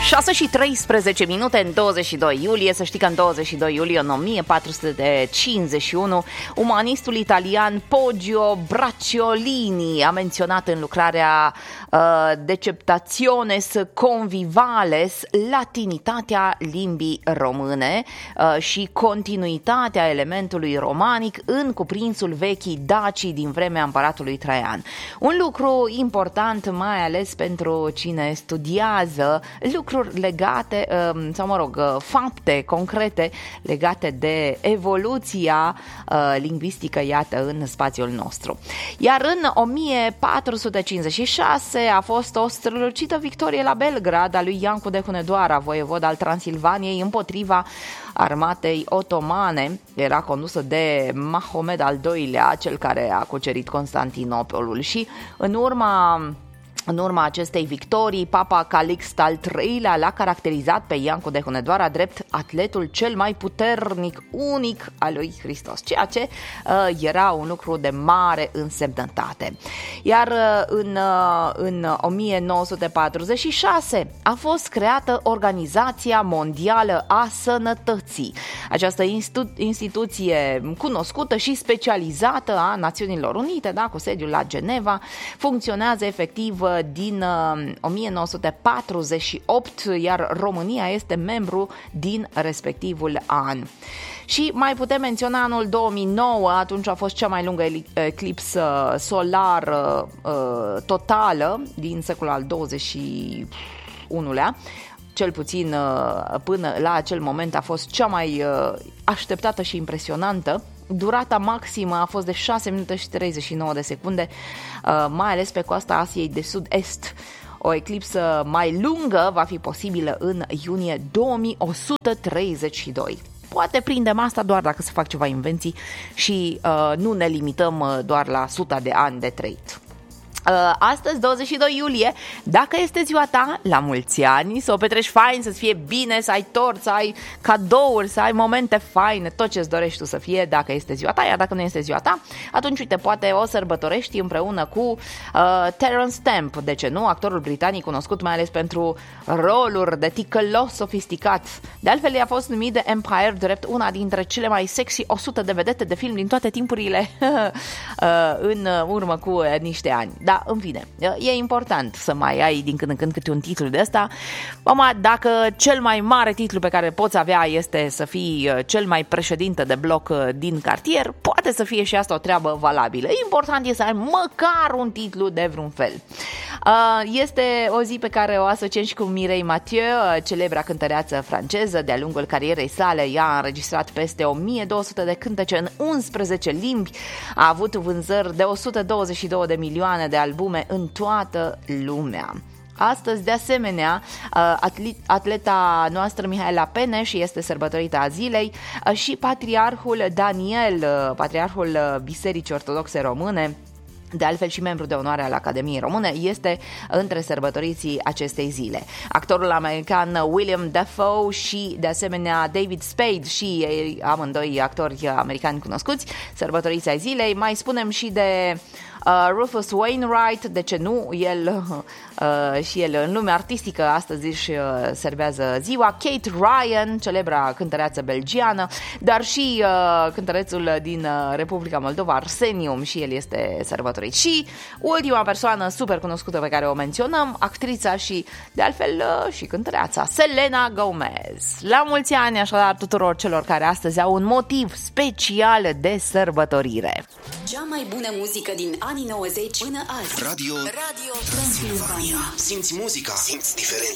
6 și 13 minute în 22 iulie. Să știi că în 22 iulie, în 1451, umanistul italian Poggio Bracciolini a menționat în lucrarea Deceptationes Convivales latinitatea limbii române și continuitatea elementului romanic în cuprinsul vechii Dacii din vremea împăratului Traian. Un lucru important, mai ales pentru cine studiază lucruri legate, sau mă rog, fapte concrete legate de evoluția lingvistică, iată, în spațiul nostru. Iar în 1456 a fost o strălucită victorie la Belgrad a lui Iancu de Hunedoara, voievod al Transilvaniei, împotriva armatei otomane. Era condusă de Mahomed al II-lea, cel care a cucerit Constantinopolul, și în urma acestei victorii, Papa Calixt al III-lea l-a caracterizat pe Iancu de Hunedoara drept atletul cel mai puternic, unic al lui Hristos, ceea ce era un lucru de mare însemnătate. Iar în 1946 a fost creată Organizația Mondială a Sănătății. Această instituție cunoscută și specializată a Națiunilor Unite, da, cu sediul la Geneva, funcționează efectiv din 1948, iar România este membru din respectivul an. Și mai putem menționa anul 2009, atunci a fost cea mai lungă eclipsă solară totală din secolul al XXI-lea. Cel puțin până la acel moment a fost cea mai așteptată și impresionantă. Durata maximă a fost de 6 minute și 39 de secunde, mai ales pe coasta Asiei de Sud-Est. O eclipsă mai lungă va fi posibilă în iunie 2132. Poate prindem asta doar dacă se fac ceva invenții și nu ne limităm doar la 100 de ani de trăit. Astăzi, 22 iulie, dacă este ziua ta, la mulți ani, să o petreci fain, să-ți fie bine, să ai tort, să ai cadouri, să ai momente faine, tot ce-ți dorești tu să fie dacă este ziua ta. Iar dacă nu este ziua ta, atunci, uite, poate o sărbătorești împreună cu Terence Stamp, de ce nu, actorul britanic cunoscut mai ales pentru roluri de ticălos sofisticat. De altfel, i-a fost numit de Empire drept una dintre cele mai sexy 100 de vedete de film din toate timpurile în urmă cu niște ani. Da, în fine, e important să mai ai din când în când câte un titlu de ăsta. Mama, dacă cel mai mare titlu pe care poți avea este să fii cel mai președinte de bloc din cartier, poate să fie și asta o treabă valabilă. Important e să ai măcar un titlu de vreun fel. Este o zi pe care o asociem și cu Mireille Mathieu, celebra cântăreață franceză. De-a lungul carierei sale, ea a înregistrat peste 1200 de cântece în 11 limbi, a avut vânzări de 122 de milioane de albume în toată lumea. Astăzi, de asemenea, atleta noastră Mihaela Peneș este sărbătorită a zilei și patriarhul Daniel, patriarhul Bisericii Ortodoxe Române, de altfel și membru de onoare al Academiei Române, este între sărbătoriții acestei zile. Actorul american William Dafoe și, de asemenea, David Spade, și ei, amândoi actori americani cunoscuți, sărbătoriți ai zilei. Mai spunem și de Rufus Wainwright, de ce nu, el și el în lumea artistică astăzi își servează ziua. Kate Ryan, celebra cântăreață belgiană, dar și cântărețul din Republica Moldova, Arsenium, și el este sărbătorit. Și ultima persoană super cunoscută pe care o menționăm, actrița și, de altfel, și cântăreața Selena Gomez. La mulți ani, așadar, tuturor celor care astăzi au un motiv special de sărbătorire. Cea mai bună muzică din anii 90 până azi. Radio Transilvania. Simți muzica, simți diferența.